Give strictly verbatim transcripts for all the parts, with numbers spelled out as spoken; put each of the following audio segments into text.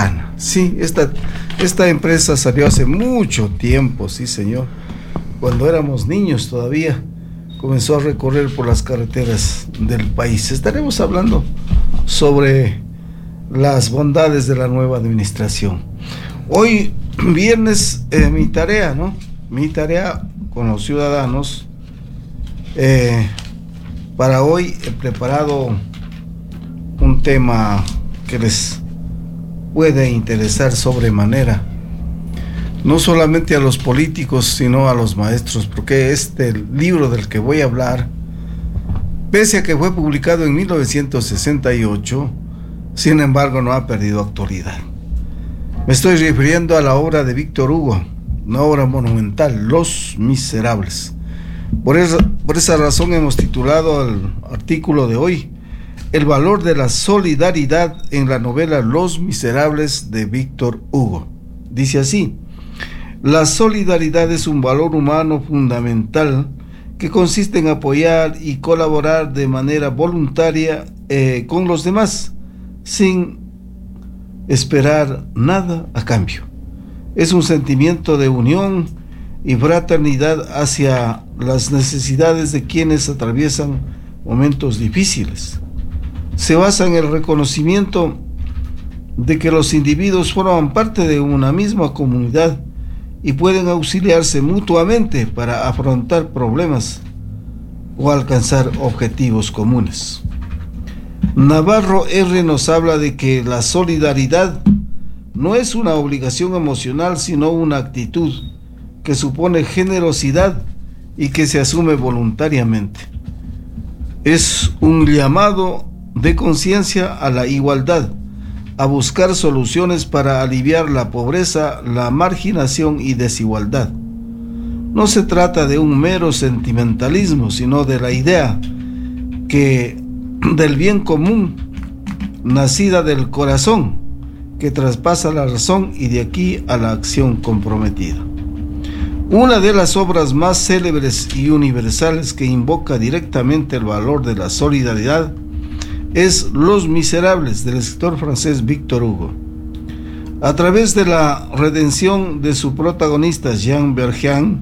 Cana. Sí, esta, esta empresa salió hace mucho tiempo, sí señor, cuando éramos niños todavía, comenzó a recorrer por las carreteras del país. Estaremos hablando sobre las bondades de la nueva administración. Hoy, viernes, eh, mi tarea, ¿no? Mi tarea con los ciudadanos, eh, para hoy he preparado un tema que les puede interesar sobremanera, no solamente a los políticos, sino a los maestros, porque este libro del que voy a hablar, pese a que fue publicado en mil novecientos sesenta y ocho, sin embargo no ha perdido actualidad. Me estoy refiriendo a la obra de Víctor Hugo, una obra monumental, Los Miserables. Por esa, por esa razón hemos titulado el artículo de hoy, El valor de la solidaridad en la novela Los Miserables de Víctor Hugo. Dice así: la solidaridad es un valor humano fundamental que consiste en apoyar y colaborar de manera voluntaria eh, con los demás, sin esperar nada a cambio. Es un sentimiento de unión y fraternidad hacia las necesidades de quienes atraviesan momentos difíciles. Se basa en el reconocimiento de que los individuos forman parte de una misma comunidad y pueden auxiliarse mutuamente para afrontar problemas o alcanzar objetivos comunes. Navarro R. nos habla de que la solidaridad no es una obligación emocional, sino una actitud que supone generosidad y que se asume voluntariamente. Es un llamado de conciencia a la igualdad, a buscar soluciones para aliviar la pobreza, la marginación y desigualdad. No se trata de un mero sentimentalismo, sino de la idea que del bien común, nacida del corazón, que traspasa la razón y de aquí a la acción comprometida. Una de las obras más célebres y universales que invoca directamente el valor de la solidaridad es Los Miserables, del escritor francés Víctor Hugo. A través de la redención de su protagonista Jean Valjean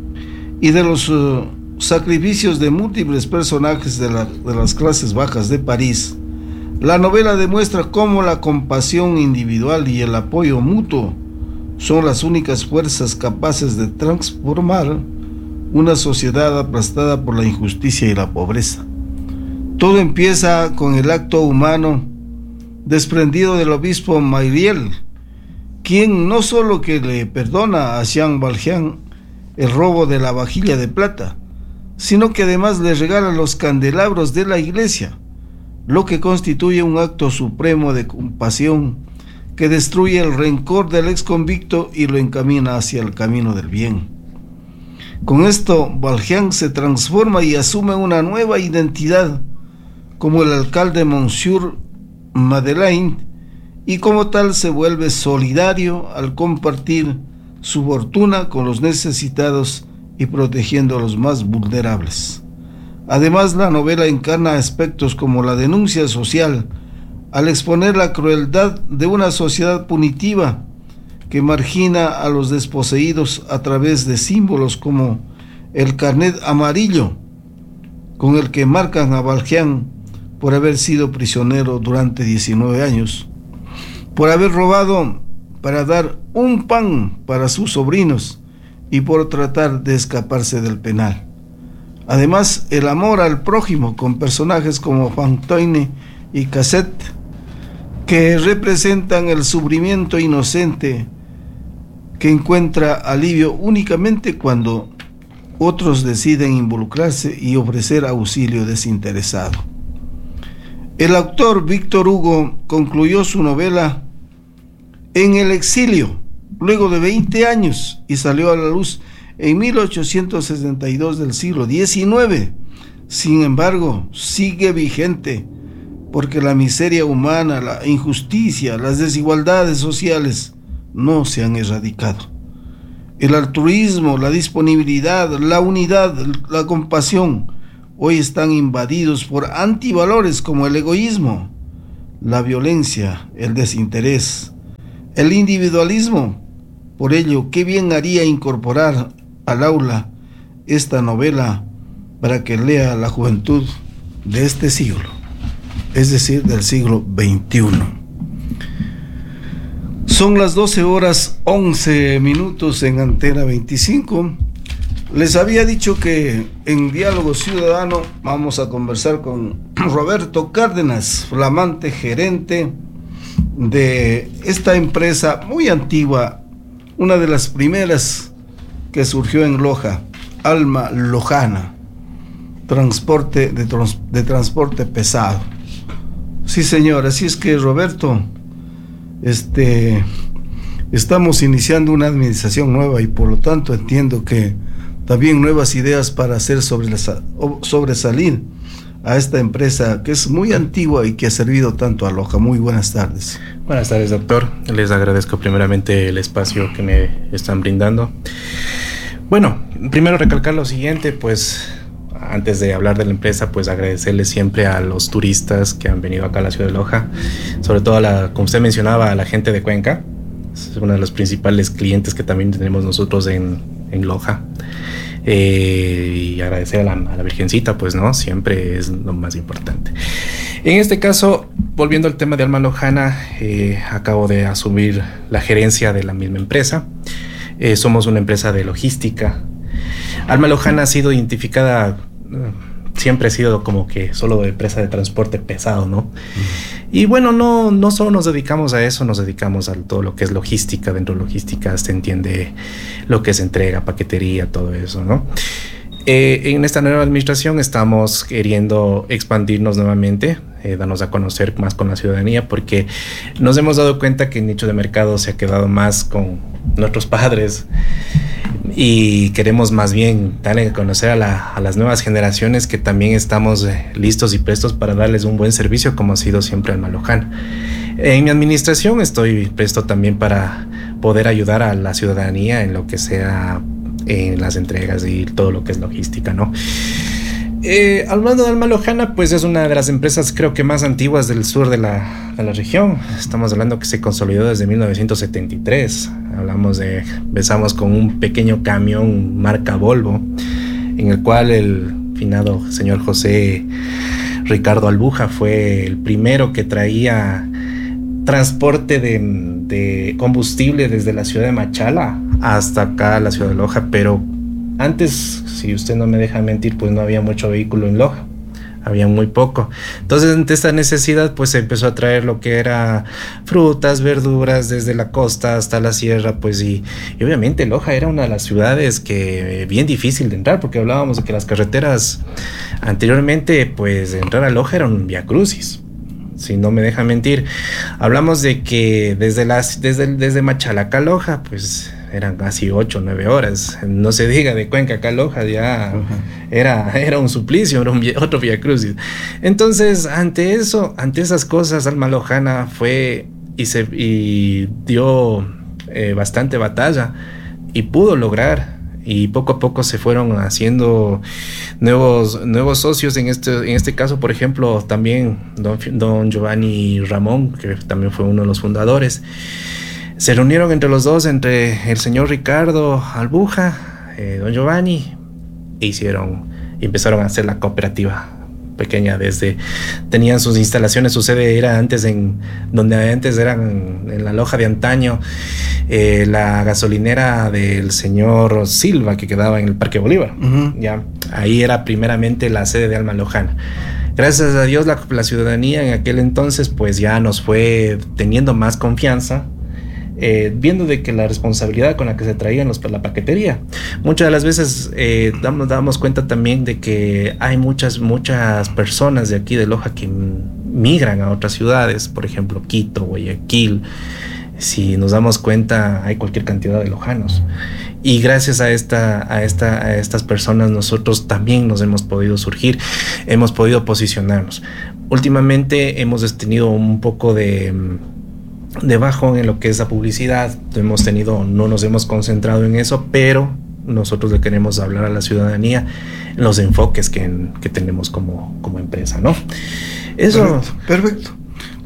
y de los uh, sacrificios de múltiples personajes de, la, de las clases bajas de París, la novela demuestra cómo la compasión individual y el apoyo mutuo son las únicas fuerzas capaces de transformar una sociedad aplastada por la injusticia y la pobreza. Todo empieza con el acto humano desprendido del obispo Myriel, quien no solo que le perdona a Jean Valjean el robo de la vajilla de plata, sino que además le regala los candelabros de la iglesia, lo que constituye un acto supremo de compasión que destruye el rencor del ex convicto y lo encamina hacia el camino del bien. Con esto, Valjean se transforma y asume una nueva identidad como el alcalde Monsieur Madeleine, y como tal se vuelve solidario al compartir su fortuna con los necesitados y protegiendo a los más vulnerables. Además, la novela encarna aspectos como la denuncia social, al exponer la crueldad de una sociedad punitiva que margina a los desposeídos a través de símbolos como el carnet amarillo, con el que marcan a Valjean por haber sido prisionero durante diecinueve años, por haber robado para dar un pan para sus sobrinos y por tratar de escaparse del penal. Además, el amor al prójimo con personajes como Fantine y Cassette, que representan el sufrimiento inocente que encuentra alivio únicamente cuando otros deciden involucrarse y ofrecer auxilio desinteresado. El autor Víctor Hugo concluyó su novela en el exilio, luego de veinte años, y salió a la luz en mil ochocientos sesenta y dos del siglo diecinueve. Sin embargo, sigue vigente, porque la miseria humana, la injusticia, las desigualdades sociales no se han erradicado. El altruismo, la disponibilidad, la unidad, la compasión, hoy están invadidos por antivalores como el egoísmo, la violencia, el desinterés, el individualismo. Por ello, qué bien haría incorporar al aula esta novela para que lea la juventud de este siglo, es decir, del siglo veintiuno. Son las doce horas once minutos en Antena veinticinco. Les había dicho que en Diálogo Ciudadano vamos a conversar con Roberto Cárdenas, flamante gerente de esta empresa muy antigua, una de las primeras que surgió en Loja, Alma Lojana, transporte de, trans, de transporte pesado. Sí, señor, así es que, Roberto, este, estamos iniciando una administración nueva y por lo tanto entiendo que también nuevas ideas para hacer sobre la, sobresalir a esta empresa que es muy antigua y que ha servido tanto a Loja. Muy buenas tardes. Buenas tardes, doctor. Les agradezco primeramente el espacio que me están brindando. Bueno, primero recalcar lo siguiente, pues antes de hablar de la empresa, pues agradecerle siempre a los turistas que han venido acá a la ciudad de Loja, sobre todo a la, como usted mencionaba, a la gente de Cuenca. Es uno de los principales clientes que también tenemos nosotros en, en Loja. Eh, y agradecer a la, a la Virgencita, pues no, siempre es lo más importante. En este caso, volviendo al tema de Alma Lojana, eh, acabo de asumir la gerencia de la misma empresa. Eh, somos una empresa de logística. Alma Lojana ha sido identificada, siempre ha sido como que solo de empresa de transporte pesado, ¿no? Uh-huh. Y bueno, no, no solo nos dedicamos a eso, nos dedicamos a todo lo que es logística. Dentro de logística se entiende lo que es entrega, paquetería, todo eso, ¿no? Eh, en esta nueva administración estamos queriendo expandirnos nuevamente, eh, darnos a conocer más con la ciudadanía, porque nos hemos dado cuenta que el nicho de mercado se ha quedado más con nuestros padres y queremos más bien darle a conocer a, la, a las nuevas generaciones que también estamos eh, listos y prestos para darles un buen servicio, como ha sido siempre Alma Lojana. En mi administración estoy presto también para poder ayudar a la ciudadanía en lo que sea en las entregas y todo lo que es logística, ¿no? Eh, hablando de Alma Lojana, pues es una de las empresas creo que más antiguas del sur de la, de la región. Estamos hablando que se consolidó desde mil novecientos setenta y tres. Hablamos de, empezamos con un pequeño camión marca Volvo, en el cual el finado señor José Ricardo Albuja fue el primero que traía transporte de, de combustible desde la ciudad de Machala hasta acá, la ciudad de Loja. Pero antes, si usted no me deja mentir, pues no había mucho vehículo en Loja, había muy poco. Entonces, ante esta necesidad, pues se empezó a traer lo que era frutas, verduras, desde la costa hasta la sierra, pues y, y obviamente Loja era una de las ciudades que bien difícil de entrar, porque hablábamos de que las carreteras anteriormente, pues entrar a Loja era un viacrucis. Si no me deja mentir, hablamos de que desde las desde desde Machalaca a Loja, pues eran casi ocho o nueve horas. No se diga de Cuenca a Loja, ya uh-huh. era, era un suplicio, era un, otro viacrucis. Entonces, ante eso, ante esas cosas, Alma Lojana fue y se y dio eh, bastante batalla y pudo lograr. Y poco a poco se fueron haciendo nuevos, nuevos socios. En este, en este caso, por ejemplo, también don, don Giovanni Ramón, que también fue uno de los fundadores. Se reunieron entre los dos, entre el señor Ricardo Albuja, eh, don Giovanni, e hicieron, empezaron a hacer la cooperativa pequeña. Desde tenían sus instalaciones, su sede era antes en donde antes eran en la Loja de antaño, eh, la gasolinera del señor Silva, que quedaba en el Parque Bolívar. Uh-huh. Ya ahí era primeramente la sede de Alma Lojana. Gracias a Dios la, la ciudadanía en aquel entonces pues ya nos fue teniendo más confianza, eh, viendo de que la responsabilidad con la que se traían los, la paquetería. Muchas de las veces eh, damos, damos cuenta también de que hay muchas, muchas personas de aquí de Loja que migran a otras ciudades, por ejemplo Quito, Guayaquil. Si nos damos cuenta, hay cualquier cantidad de lojanos. Y gracias a esta, a esta, a estas personas nosotros también nos hemos podido surgir, hemos podido posicionarnos. Últimamente hemos tenido un poco de, de bajón en lo que es la publicidad. Hemos tenido, no nos hemos concentrado en eso, pero nosotros le queremos hablar a la ciudadanía en los enfoques que, que tenemos como, como empresa, ¿no? Eso. Perfecto. Perfecto.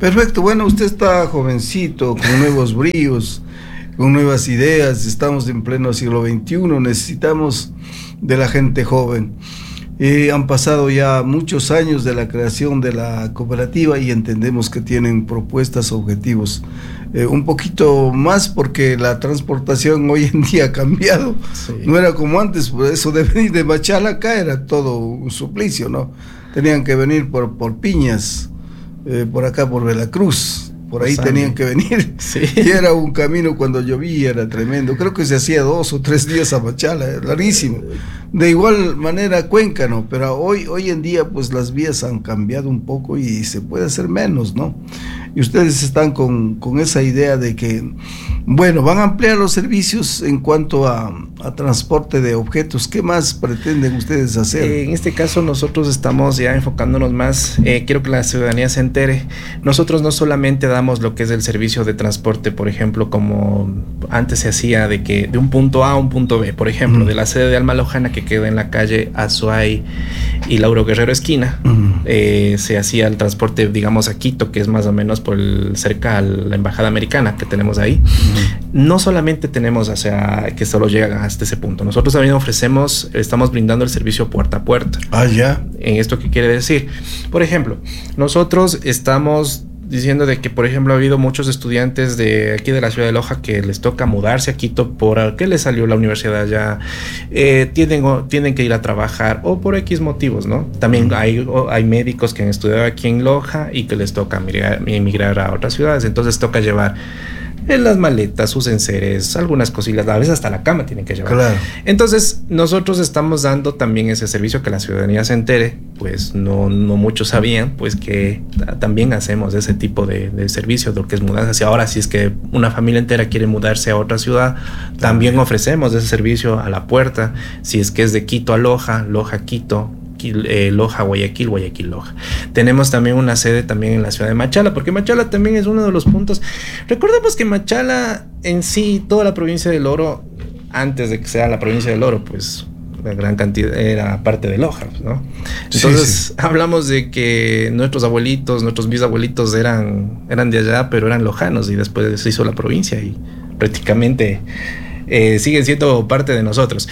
Perfecto, bueno, usted está jovencito, con nuevos bríos, con nuevas ideas, estamos en pleno siglo veintiuno, necesitamos de la gente joven. Eh, han pasado ya muchos años de la creación de la cooperativa y entendemos que tienen propuestas, objetivos. Eh, un poquito más porque la transportación hoy en día ha cambiado. Sí. No era como antes, por eso de venir de Machala acá era todo un suplicio, ¿no? Tenían que venir por, por Piñas, eh, por acá por Veracruz. Por ahí tenían que venir, sí. Y era un camino cuando llovía, era tremendo. Creo que se hacía dos o tres días a Machala, larguísimo. De igual manera Cuenca, ¿no? Pero hoy, hoy en día pues las vías han cambiado un poco y se puede hacer menos, ¿no? Y ustedes están con, con esa idea de que, bueno, van a ampliar los servicios en cuanto a, a transporte de objetos. ¿Qué más pretenden ustedes hacer? Eh, en este caso nosotros estamos ya enfocándonos más, eh, quiero que la ciudadanía se entere. Nosotros no solamente damos lo que es el servicio de transporte, por ejemplo, como antes se hacía de que de un punto A a un punto B, por ejemplo, uh-huh. de la sede de Alma Lojana que queda en la calle Azuay y Lauro Guerrero esquina, uh-huh. eh, se hacía el transporte, digamos, a Quito, que es más o menos por el, cerca a la embajada americana que tenemos ahí. Uh-huh. No solamente tenemos, o sea, que solo llegan hasta ese punto. Nosotros también ofrecemos, estamos brindando el servicio puerta a puerta. Ah, ya. ¿En esto qué quiere decir? Por ejemplo, nosotros estamos diciendo de que, por ejemplo, ha habido muchos estudiantes de aquí de la ciudad de Loja que les toca mudarse a Quito por que les salió la universidad allá, eh, tienen, tienen que ir a trabajar o por X motivos, ¿no? También uh-huh. hay, hay médicos que han estudiado aquí en Loja y que les toca emigrar, emigrar a otras ciudades, entonces toca llevar en las maletas, sus enseres, algunas cosillas, a veces hasta la cama tienen que llevar. Claro. Entonces, nosotros estamos dando también ese servicio, que la ciudadanía se entere, pues no, no muchos sabían, pues que también hacemos ese tipo de, de servicio, lo que es mudanza. Si ahora, si es que una familia entera quiere mudarse a otra ciudad, también, también ofrecemos ese servicio a la puerta. Si es que es de Quito a Loja, Loja a Quito, Eh, Loja, Guayaquil, Guayaquil, Loja. Tenemos también una sede también en la ciudad de Machala, porque Machala también es uno de los puntos. Recordemos que Machala en sí, toda la provincia del Oro, antes de que sea la provincia del Oro, pues la gran cantidad era parte de Loja, ¿no? Entonces sí, sí. hablamos de que nuestros abuelitos, nuestros bisabuelitos eran, eran de allá, pero eran lojanos, y después se hizo la provincia y prácticamente Eh, siguen siendo parte de nosotros.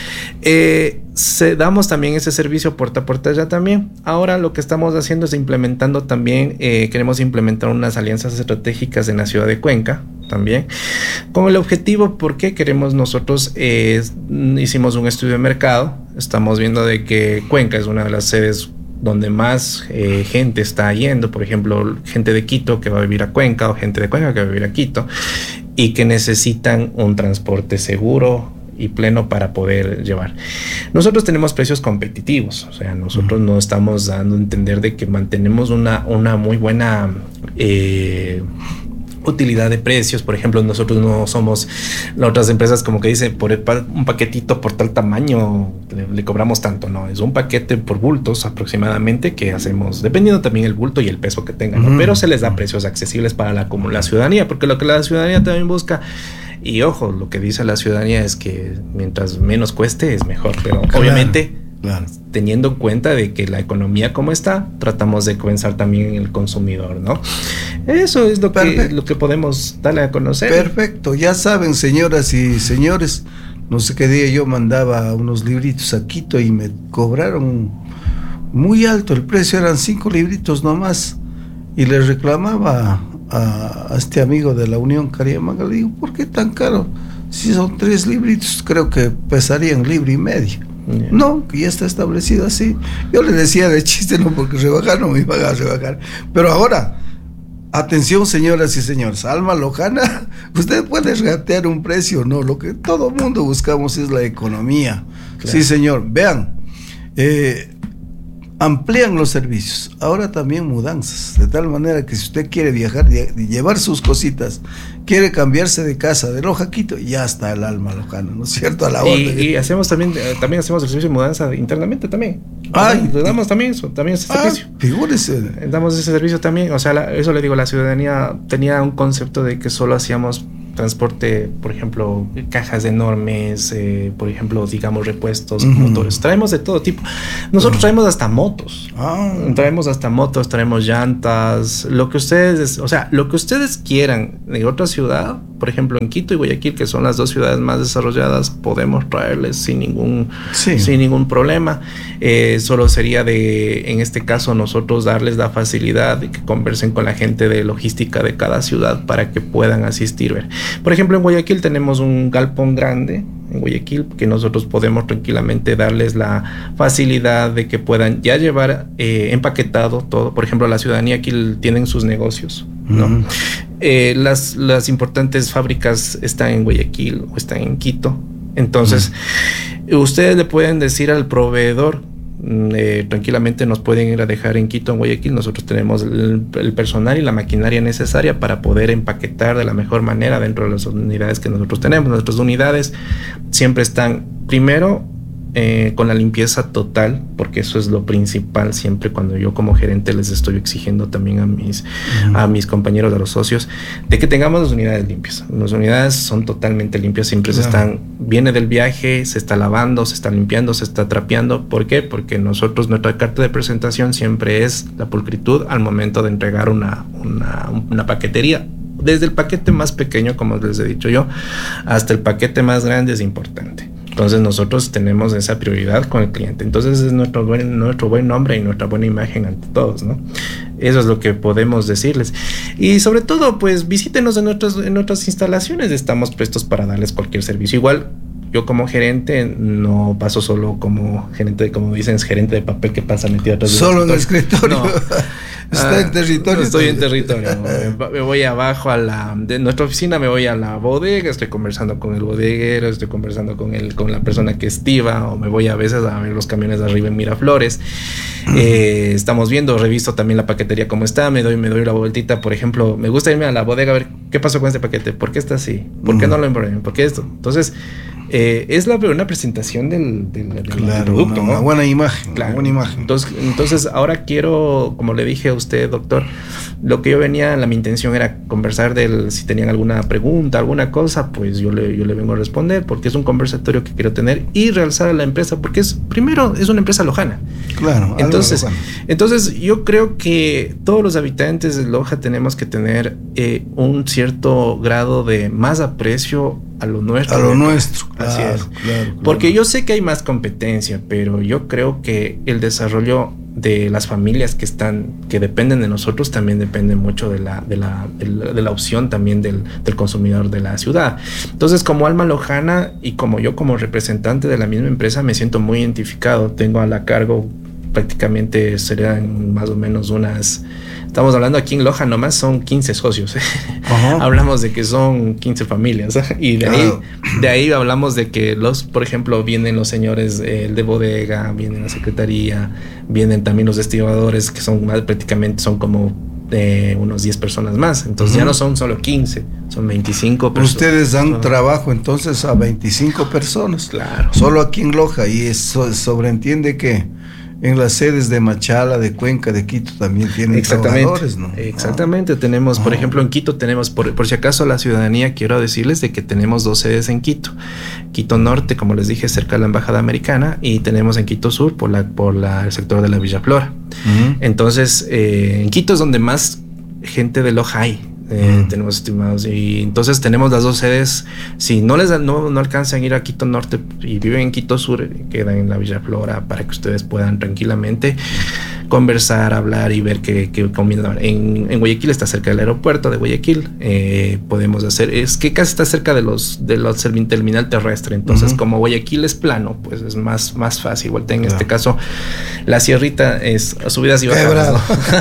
Eh, se, damos también ese servicio puerta a puerta ya también. Ahora lo que estamos haciendo es implementando también, eh, queremos implementar unas alianzas estratégicas en la ciudad de Cuenca también, con el objetivo, porque queremos nosotros, eh, hicimos un estudio de mercado, estamos viendo de que Cuenca es una de las sedes donde más eh, gente está yendo, por ejemplo, gente de Quito que va a vivir a Cuenca, o gente de Cuenca que va a vivir a Quito, y que necesitan un transporte seguro y pleno para poder llevar. Nosotros tenemos precios competitivos, o sea, nosotros uh-huh. no estamos dando a entender de que mantenemos una, una muy buena eh, utilidad de precios. Por ejemplo, nosotros no somos las otras empresas como que dicen por el pa- un paquetito por tal tamaño le, le cobramos tanto. No, es un paquete por bultos aproximadamente que hacemos, dependiendo también el bulto y el peso que tengan, ¿no? Mm. Pero se les da precios accesibles para la, como la ciudadanía, porque lo que la ciudadanía también busca, y ojo, lo que dice la ciudadanía es que mientras menos cueste es mejor, pero claro, obviamente claro. teniendo en cuenta de que la economía como está, tratamos de pensar también en el consumidor, ¿no? Eso es lo que, lo que podemos darle a conocer. Perfecto, ya saben, señoras y señores, no sé qué día yo mandaba unos libritos a Quito y me cobraron muy alto el precio, eran cinco libritos nomás, y les reclamaba a, a este amigo de la Unión Cariamanga, le digo, ¿por qué tan caro? Si son tres libritos, creo que pesarían libro y medio. Yeah. No, que ya está establecido así. Yo le decía de chiste, no, porque rebajar no me iban a rebajar. Pero ahora, atención, señoras y señores, Alma Lojana, usted puede regatear un precio, no, lo que todo mundo buscamos es la economía. Claro. Sí, señor, vean, eh, amplían los servicios, ahora también mudanzas, de tal manera que si usted quiere viajar, llevar sus cositas, quiere cambiarse de casa de Loja a Quito, ya está el Alma Lojana, ¿no es cierto? A la y, orden. Y hacemos también, también hacemos el servicio de mudanza internamente también. Ay, le damos también eso, también ese ah, servicio. Figúrese. Damos ese servicio también, o sea, la, eso le digo, la ciudadanía tenía un concepto de que solo hacíamos transporte, por ejemplo, cajas enormes, eh, por ejemplo, digamos, repuestos, Uh-huh. motores. Traemos de todo tipo. Nosotros Uh-huh. traemos hasta motos. Ah. Traemos hasta motos, traemos llantas, lo que ustedes, o sea, lo que ustedes quieran de otra ciudad, por ejemplo, en Quito y Guayaquil, que son las dos ciudades más desarrolladas, podemos traerles sin ningún, Sí. sin ningún problema. Eh, solo sería de, en este caso, nosotros darles la facilidad de que conversen con la gente de logística de cada ciudad para que puedan asistir. Ver. Por ejemplo, en Guayaquil tenemos un galpón grande, en Guayaquil, que nosotros podemos tranquilamente darles la facilidad de que puedan ya llevar eh, empaquetado todo. Por ejemplo, la ciudadanía aquí tienen sus negocios, ¿no? Uh-huh. Eh, las, las importantes fábricas están en Guayaquil o están en Quito. Entonces, uh-huh. ustedes le pueden decir al proveedor, Eh, tranquilamente nos pueden ir a dejar en Quito, en Guayaquil. Nosotros tenemos el, el personal y la maquinaria necesaria para poder empaquetar de la mejor manera dentro de las unidades que nosotros tenemos. Nuestras unidades siempre están primero eh, con la limpieza total, porque eso es lo principal siempre cuando yo como gerente les estoy exigiendo también a mis, uh-huh. a mis compañeros, a los socios, de que tengamos las unidades limpias. Las unidades son totalmente limpias, siempre uh-huh. se están, viene del viaje, se está lavando, se está limpiando, se está trapeando. ¿Por qué? Porque nosotros, nuestra carta de presentación siempre es la pulcritud al momento de entregar una, una, una paquetería. Desde el paquete más pequeño, como les he dicho yo, hasta el paquete más grande es importante. Entonces nosotros tenemos esa prioridad con el cliente. Entonces es nuestro buen, nuestro buen nombre y nuestra buena imagen ante todos, ¿no? Eso es lo que podemos decirles. Y sobre todo, pues visítenos en nuestras, en nuestras instalaciones. Estamos prestos para darles cualquier servicio. Igual, yo como gerente no paso solo como gerente, como dicen, gerente de papel que pasa metido atrás. Solo en el escritorio. No. Está ah, en territorio. No estoy en territorio. me, me voy abajo a la de nuestra oficina, me voy a la bodega, estoy conversando con el bodeguero, estoy conversando con el con la persona que estiva, o me voy a veces a ver los camiones de arriba en Miraflores. Eh, estamos viendo, reviso también la paquetería cómo está, me doy me doy la vueltita. Por ejemplo, me gusta irme a la bodega a ver qué pasó con este paquete, por qué está así, por qué no lo embrollan, por qué esto. Entonces Eh, es la una presentación del, del, del, claro, del producto, una, ¿no? una buena imagen, claro. una buena imagen. Entonces, entonces ahora quiero, como le dije a usted, doctor, lo que yo venía, la mi intención era conversar del si tenían alguna pregunta, alguna cosa, pues yo le, yo le vengo a responder, porque es un conversatorio que quiero tener y realzar a la empresa, porque es primero es una empresa lojana. Claro. Entonces, lojana. entonces yo creo que todos los habitantes de Loja tenemos que tener eh, un cierto grado de más aprecio a lo nuestro. A lo nuestro, claro, así es. Claro, claro. Porque yo sé que hay más competencia, pero yo creo que el desarrollo de las familias que están, que dependen de nosotros, también depende mucho de la, de la, de la, de la opción también del, del consumidor de la ciudad. Entonces, como alma lojana y como yo como representante de la misma empresa, me siento muy identificado. Tengo a la cargo prácticamente serían más o menos unas, estamos hablando aquí en Loja nomás son quince socios. Uh-huh. Hablamos de que son quince familias y de ahí, uh-huh. de ahí hablamos de que los, por ejemplo, vienen los señores eh, de bodega, vienen la secretaría, vienen también los estibadores, que son más, prácticamente son como de unos diez personas más. Entonces uh-huh. ya no son solo quince, son veinticinco personas. Ustedes dan uh-huh. trabajo entonces a veinticinco personas. Claro. Solo aquí en Loja, y eso sobreentiende que en las sedes de Machala, de Cuenca, de Quito también tienen trabajadores, ¿no? Exactamente, ah. tenemos, por ah. ejemplo, en Quito tenemos, por, por si acaso la ciudadanía, quiero decirles de que tenemos dos sedes en Quito. Quito Norte, como les dije, cerca de la Embajada Americana, y tenemos en Quito Sur, por la por la, el sector de la Villa Flora. Uh-huh. Entonces, eh, en Quito es donde más gente de Loja hay. Eh, mm. Tenemos estimados, y entonces tenemos las dos sedes. Si no les no, no alcanzan a ir a Quito Norte y viven en Quito Sur, quedan en la Villa Flora para que ustedes puedan tranquilamente conversar, hablar y ver qué, qué comida. En, en Guayaquil está cerca del aeropuerto de Guayaquil. Eh, podemos hacer, es que casi está cerca de los de los del terminal terrestre. Entonces, uh-huh. como Guayaquil es plano, pues es más, más fácil. Igual en claro. este caso, la sierrita es subidas y bajadas,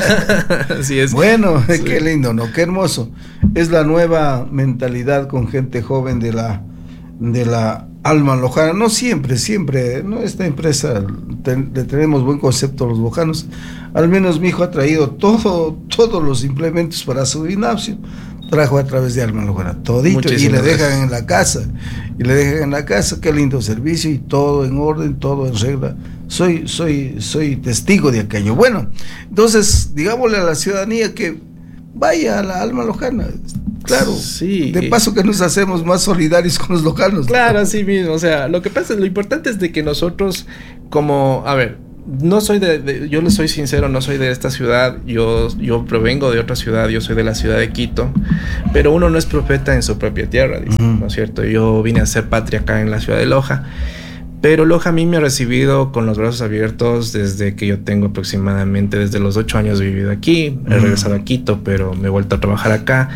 ¿no? Así es. Bueno, sí. Qué lindo, ¿no? Qué hermoso. Es la nueva mentalidad con gente joven de la de la alma lojana. No siempre, siempre, ¿no? Esta empresa te, le tenemos buen concepto a los lojanos. Al menos mi hijo ha traído todo, todos los implementos para su gimnasio. Trajo a través de Alma Lojana, todito. Muchísimas y le dejan gracias. en la casa. Y le dejan en la casa, qué lindo servicio, y todo en orden, todo en regla. Soy, soy, soy testigo de aquello. Bueno, entonces, digámosle a la ciudadanía que vaya a la Alma Lojana. Claro, sí. De paso que nos hacemos más solidarios con los lojanos. Claro, así mismo. O sea, lo que pasa es, lo importante es de que nosotros, como, a ver, no soy de, de yo les soy sincero, no soy de esta ciudad, yo, yo provengo de otra ciudad, yo soy de la ciudad de Quito, pero uno no es profeta en su propia tierra, dice, uh-huh. ¿no es cierto? Yo vine a ser patria acá en la ciudad de Loja, pero Loja a mí me ha recibido con los brazos abiertos desde que yo tengo aproximadamente, desde los ocho años he vivido aquí, he uh-huh. regresado a Quito, pero me he vuelto a trabajar acá.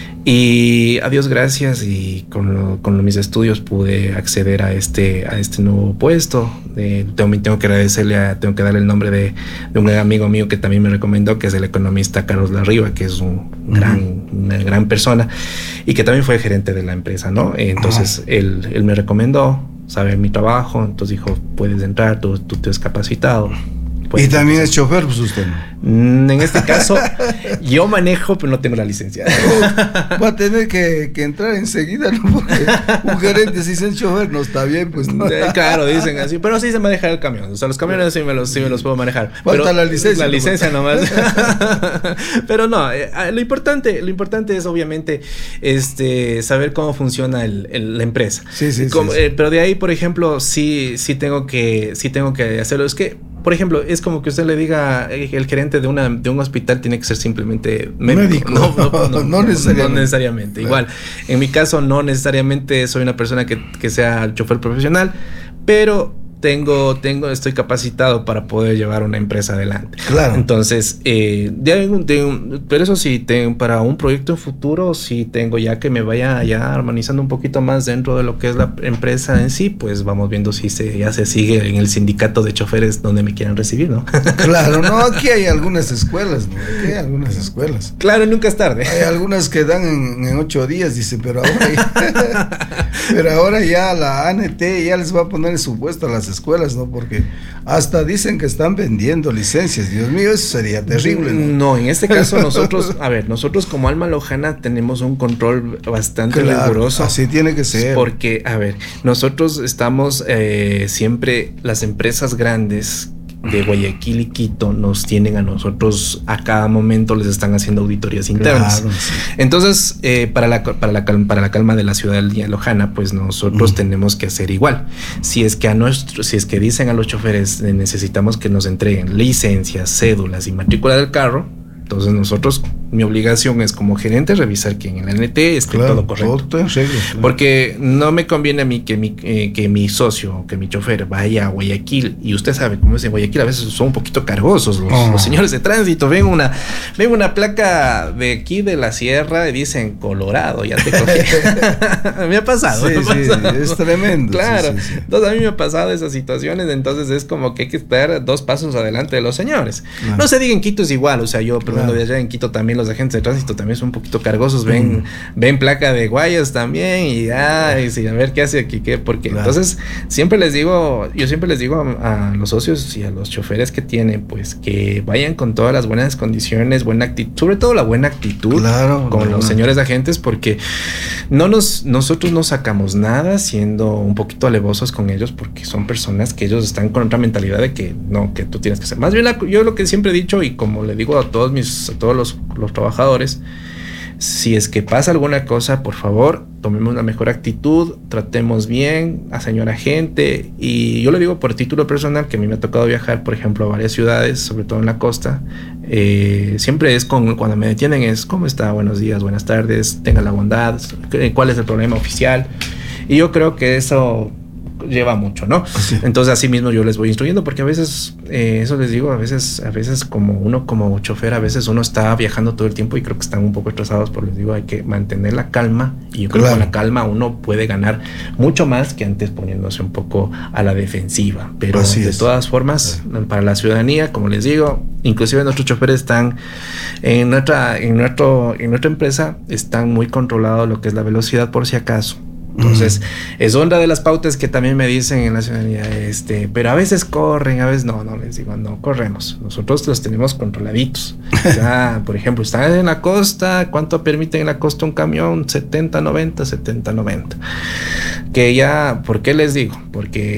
Y a Dios gracias, y con, lo, con lo, mis estudios pude acceder a este, a este nuevo puesto. Eh, tengo, tengo que agradecerle, a, tengo que darle el nombre de, de un amigo mío que también me recomendó, que es el economista Carlos Larriba, que es un uh-huh. gran, una gran persona y que también fue gerente de la empresa, ¿no? Entonces uh-huh. él, él me recomendó, sabe mi trabajo, entonces dijo, puedes entrar, tú, tú te has capacitado. Y también es chofer, pues usted. En este caso, yo manejo, pero no tengo la licencia. Va a tener que, que entrar enseguida, ¿no? Porque un gerente si es chofer no está bien, pues no. Claro, dicen así, pero sí se maneja el camión. O sea, los camiones sí me los, sí me los puedo manejar. Falta pero la licencia. La licencia nomás. Pero no, eh, lo importante, lo importante es obviamente este saber cómo funciona el, el, la empresa. Sí, sí, como, sí, sí. Eh, pero de ahí, por ejemplo, sí, sí tengo que, sí tengo que hacerlo. Es que, por ejemplo, es como que usted le diga, el gerente de una de un hospital tiene que ser simplemente médico. médico. No, no, no, no, necesariamente. no necesariamente. Claro. Igual, en mi caso no necesariamente soy una persona que, que sea chofer profesional, pero tengo, tengo, estoy capacitado para poder llevar una empresa adelante. Claro. Entonces, eh, de, de, pero eso sí, tengo, para un proyecto futuro, sí tengo ya que me vaya ya armonizando un poquito más dentro de lo que es la empresa en sí, pues vamos viendo si se, ya se sigue en el sindicato de choferes donde me quieran recibir, ¿no? Claro, no, aquí hay algunas escuelas, ¿no? Aquí hay algunas escuelas. Claro, nunca es tarde. Hay algunas que dan en, en ocho días, dice, pero ahora ya, pero ahora ya la A N T ya les va a poner en su puesto a las escuelas, ¿no? Porque hasta dicen que están vendiendo licencias. Dios mío, eso sería terrible, ¿no? No, en este caso nosotros, a ver, nosotros como Alma Lojana tenemos un control bastante claro, riguroso. Así tiene que ser. Porque, a ver, nosotros estamos eh, siempre, las empresas grandes de Guayaquil y Quito nos tienen a nosotros, a cada momento les están haciendo auditorías internas. Claro, sí. Entonces, eh, para, la, para, la, para la calma de la ciudad de Lojana, pues nosotros uh-huh. tenemos que hacer igual. Si es que a nuestro, si es que dicen a los choferes eh, necesitamos que nos entreguen licencias, cédulas y matrícula del carro, entonces nosotros, mi obligación es como gerente revisar que en el N T esté claro, todo correcto. Todo en serio, claro. Porque no me conviene a mí que mi, eh, que mi socio, que mi chofer vaya a Guayaquil, y usted sabe cómo es en Guayaquil, a veces son un poquito cargosos los, oh. los señores de tránsito. Ven una, ven una placa de aquí de la sierra y dicen Colorado, ya te cogí. Me ha pasado. Sí, me ha sí, pasado. es tremendo. Claro. Sí, sí, sí. Entonces a mí me ha pasado esas situaciones, entonces es como que hay que estar dos pasos adelante de los señores. Claro. No se diga en Quito es igual, o sea, yo claro. de allá en Quito también los agentes de tránsito también son un poquito cargosos, ven, mm. ven placa de Guayas también y ya, y sí, a ver qué hace aquí, qué, porque claro. entonces siempre les digo, yo siempre les digo a, a los socios y a los choferes que tienen, pues que vayan con todas las buenas condiciones, buena actitud, sobre todo la buena actitud claro, con claro. los señores agentes, porque no nos, nosotros no sacamos nada siendo un poquito alevosos con ellos, porque son personas que ellos están con otra mentalidad de que no, que tú tienes que ser. Más bien la, yo lo que siempre he dicho y como le digo a todos mis, a todos los, los trabajadores, si es que pasa alguna cosa, por favor, tomemos la mejor actitud, tratemos bien a señor agente. Y yo le digo por título personal que a mí me ha tocado viajar, por ejemplo, a varias ciudades, sobre todo en la costa. Eh, siempre es con, cuando me detienen es ¿cómo está? Buenos días, buenas tardes, tenga la bondad, ¿cuál es el problema oficial? Y yo creo que eso lleva mucho, ¿no? Sí. Entonces así mismo yo les voy instruyendo, porque a veces eh, eso les digo, a veces a veces como uno como chofer, a veces uno está viajando todo el tiempo y creo que están un poco estresados, pero les digo, hay que mantener la calma, y yo creo claro. que con la calma uno puede ganar mucho más que antes poniéndose un poco a la defensiva, pero así de es. Todas formas, sí. para la ciudadanía, como les digo, inclusive nuestros choferes están en nuestra en nuestro en nuestra empresa están muy controlados lo que es la velocidad, por si acaso. Entonces, mm. es una de las pautas que también me dicen en la ciudadanía, este, pero a veces corren, a veces no, no, les digo, no corremos, nosotros los tenemos controladitos. O sea, por ejemplo, están en la costa, ¿cuánto permite en la costa un camión? setenta, noventa, setenta, noventa. Que ya, ¿por qué les digo? Porque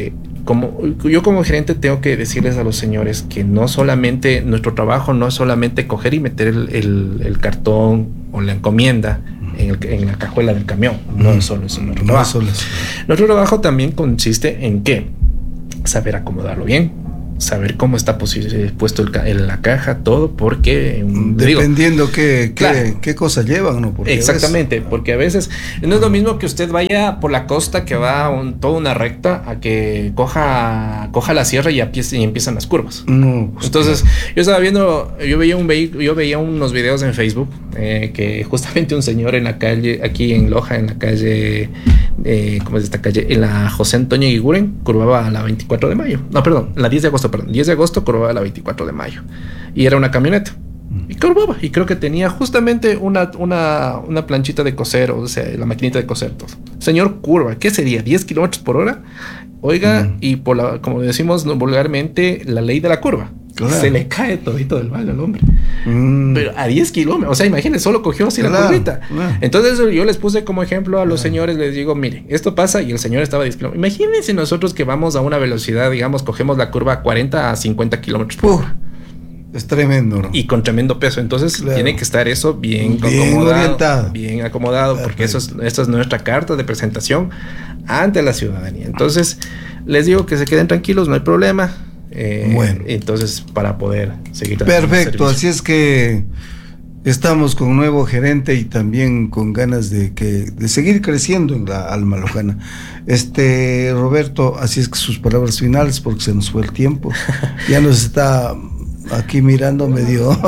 como yo como gerente tengo que decirles a los señores que no solamente, nuestro trabajo no es solamente coger y meter el, el, el cartón o la encomienda en, el, en la cajuela del camión. No es solo eso nuestro no trabajo. Solo eso. Nuestro trabajo también consiste en ¿qué? Saber acomodarlo bien, saber cómo está puesto el, en la caja, todo, porque dependiendo digo, qué, claro, qué, qué cosas llevan, ¿no? Porque exactamente, a porque a veces no es lo mismo que usted vaya por la costa que va un, toda una recta a que coja coja la sierra y, empiece, y empiezan las curvas. No, pues entonces claro, yo estaba viendo, yo veía un vehículo, yo veía unos videos en Facebook eh, que justamente un señor en la calle, aquí en Loja, en la calle, eh, ¿cómo es esta calle? En la José Antonio Guiguren, curvaba a la veinticuatro de mayo, no, perdón, la diez de agosto, perdón, diez de agosto curvaba a la veinticuatro de mayo y era una camioneta y curvaba y creo que tenía justamente una, una, una planchita de coser, o sea, la maquinita de coser todo. Señor curva, ¿qué sería? ¿diez kilómetros por hora? Oiga, mm. y por la, como decimos vulgarmente, la ley de la curva. Claro. Se le cae todito del mal al hombre. Mm. Pero a diez kilómetros, o sea, imagínense, solo cogió así claro, la curvita. Claro. Entonces yo les puse como ejemplo a los claro. señores, les digo, miren, esto pasa y el señor estaba a diez kilómetros. Imagínense nosotros que vamos a una velocidad, digamos, cogemos la curva a cuarenta a cincuenta kilómetros por hora. Es tremendo, ¿no? Y con tremendo peso. Entonces claro, tiene que estar eso bien, bien acomodado. Orientado. Bien acomodado, perfecto, porque eso es, esa es nuestra carta de presentación ante la ciudadanía. Entonces, les digo que se queden tranquilos, no hay problema. Eh, bueno. Entonces, para poder seguir. Perfecto, así es que estamos con un nuevo gerente y también con ganas de que de seguir creciendo en la Alma Lojana. Este, Roberto, así es que sus palabras finales, porque se nos fue el tiempo. Ya nos está aquí mirando medio.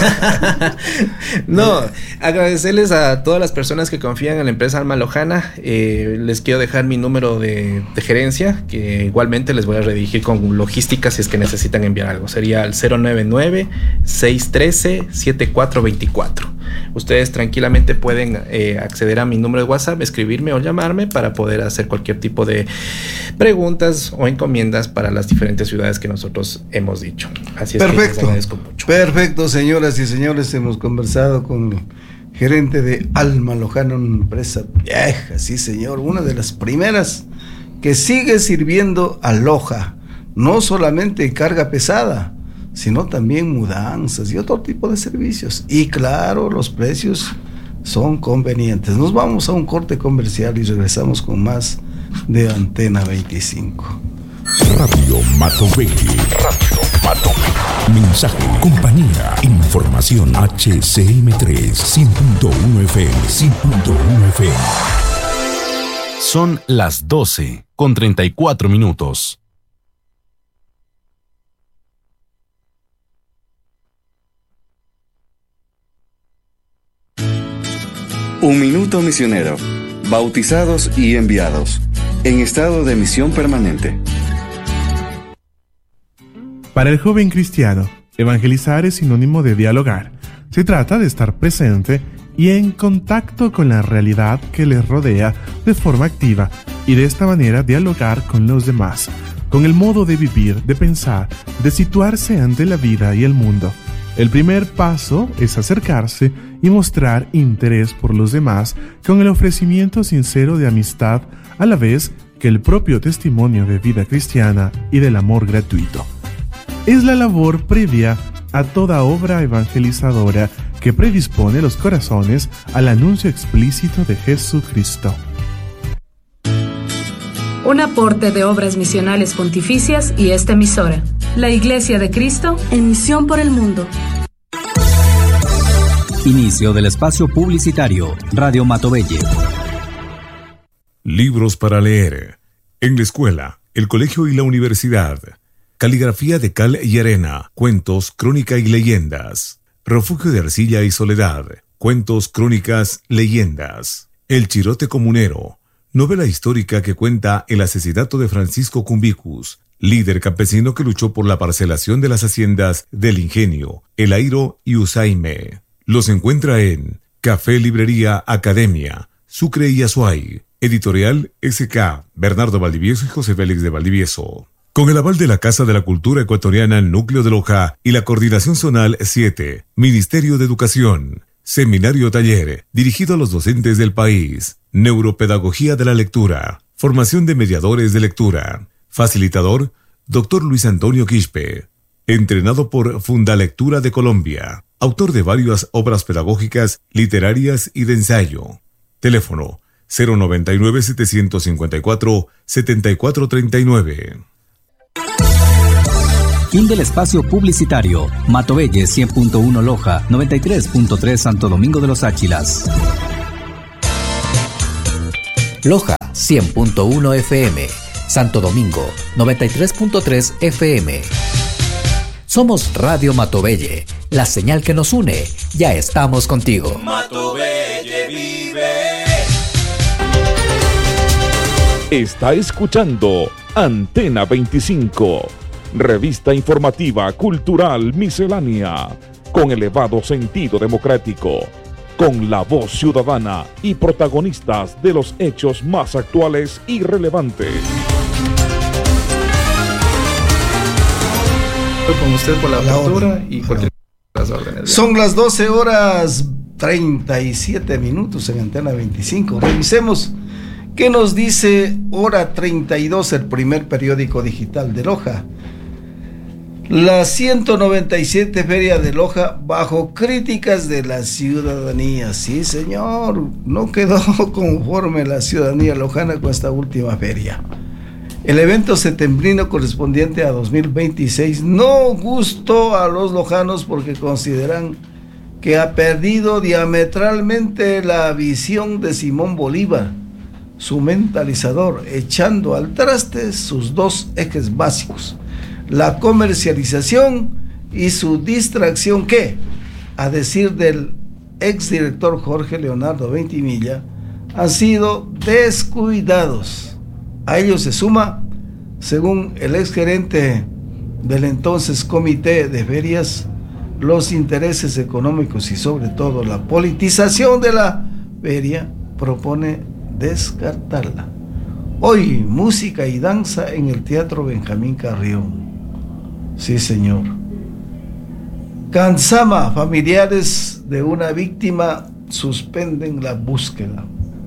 No, agradecerles a todas las personas que confían en la empresa Alma Lojana. Eh, les quiero dejar mi número de, de gerencia, que igualmente les voy a redirigir con logística si es que necesitan enviar algo. Sería el cero nueve nueve, seis uno tres, siete cuatro dos cuatro. Ustedes tranquilamente pueden eh, acceder a mi número de WhatsApp, escribirme o llamarme para poder hacer cualquier tipo de preguntas o encomiendas para las diferentes ciudades que nosotros hemos dicho. Así es. Perfecto. Que les agradezco mucho. Perfecto, señoras y señores, hemos conversado con el gerente de Alma Lojana, una empresa vieja, sí señor, una de las primeras que sigue sirviendo a Loja, no solamente carga pesada, sino también mudanzas y otro tipo de servicios. Y claro, los precios son convenientes. Nos vamos a un corte comercial y regresamos con más de Antena veinticinco. Radio Matoveji. Radio Matoveji. Mensaje, compañía, información. H C M tres, cien punto uno F M, cien punto uno F M. Son las doce con treinta y cuatro minutos. Un minuto misionero. Bautizados y enviados. En estado de misión permanente. Para el joven cristiano, evangelizar es sinónimo de dialogar. Se trata de estar presente y en contacto con la realidad que les rodea de forma activa y de esta manera dialogar con los demás, con el modo de vivir, de pensar, de situarse ante la vida y el mundo. El primer paso es acercarse y mostrar interés por los demás con el ofrecimiento sincero de amistad, a la vez que el propio testimonio de vida cristiana y del amor gratuito. Es la labor previa a toda obra evangelizadora que predispone los corazones al anuncio explícito de Jesucristo. Un aporte de Obras Misionales Pontificias y esta emisora, la Iglesia de Cristo en misión por el mundo. Inicio del espacio publicitario, Radio Matoveji. Libros para leer. En la escuela, el colegio y la universidad. Caligrafía de cal y arena. Cuentos, crónica y leyendas. Refugio de arcilla y soledad. Cuentos, crónicas, leyendas. El chirote comunero. Novela histórica que cuenta el asesinato de Francisco Cumbicus, líder campesino que luchó por la parcelación de las haciendas del Ingenio, El Airo y Usaime. Los encuentra en Café Librería Academia, Sucre y Azuay. Editorial S K, Bernardo Valdivieso y José Félix de Valdivieso. Con el aval de la Casa de la Cultura Ecuatoriana Núcleo de Loja y la Coordinación Zonal siete, Ministerio de Educación. Seminario taller, dirigido a los docentes del país. Neuropedagogía de la lectura. Formación de mediadores de lectura. Facilitador, doctor Luis Antonio Quispe. Entrenado por Fundalectura de Colombia. Autor de varias obras pedagógicas, literarias y de ensayo. Teléfono cero noventa y nueve, setecientos cincuenta y cuatro, setenta y cuatro treinta y nueve. Fin del espacio publicitario. Matobelle cien punto uno Loja, noventa y tres punto tres Santo Domingo de los Áchilas. Loja cien punto uno F M, Santo Domingo noventa y tres punto tres F M. Somos Radio Matobelle, la señal que nos une. Ya estamos contigo. Matobelle vive. Está escuchando Antena veinticinco, revista informativa cultural miscelánea, con elevado sentido democrático, con la voz ciudadana y protagonistas de los hechos más actuales y relevantes. Con usted por la apertura y cualquier las órdenes. Son las doce horas treinta y siete minutos en Antena veinticinco. Revisemos qué nos dice Hora treinta y dos, el primer periódico digital de Loja. La ciento noventa y siete Feria de Loja bajo críticas de la ciudadanía. Sí, señor, no quedó conforme la ciudadanía lojana con esta última feria. El evento septembrino correspondiente a dos mil veintiséis no gustó a los lojanos porque consideran que ha perdido diametralmente la visión de Simón Bolívar, su mentalizador, echando al traste sus dos ejes básicos, la comercialización y su distracción que, a decir del exdirector Jorge Leonardo Ventimilla, han sido descuidados. A ello se suma, según el exgerente del entonces Comité de Ferias, los intereses económicos y sobre todo la politización de la feria. Propone descartarla. Hoy, música y danza en el Teatro Benjamín Carrión. Sí, señor. Cansama, familiares de una víctima suspenden la búsqueda.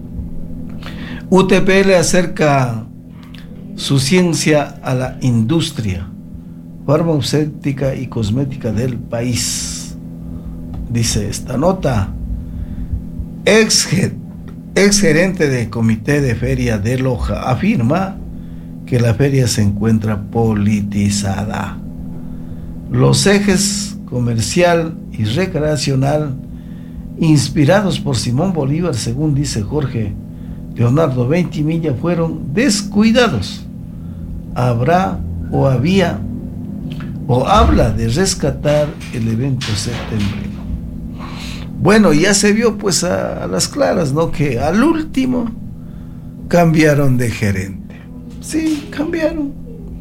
U T P le acerca su ciencia a la industria farmacéutica y cosmética del país. Dice esta nota. Ex, ex gerente de Comité de Feria de Loja afirma que la feria se encuentra politizada. Los ejes comercial y recreacional, inspirados por Simón Bolívar, según dice Jorge Leonardo Ventimilla, fueron descuidados. Habrá o había o habla de rescatar el evento septembrino. Bueno, ya se vio pues a, a las claras, ¿no? Que al último cambiaron de gerente. Sí, cambiaron.